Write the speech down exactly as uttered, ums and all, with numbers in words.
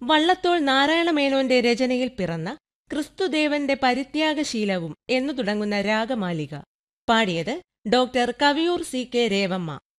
വള്ളത്തോൾ നാരായണമേനോന്റെ രചനയിൽ പിറന്ന ക്രിസ്തുദേവന്റെ പരിത്യാഗശീലവും എന്നു തുടങ്ങുന്ന രാഗമാലിക. പാടിയത് doctor Kaviyoor C K Revamma.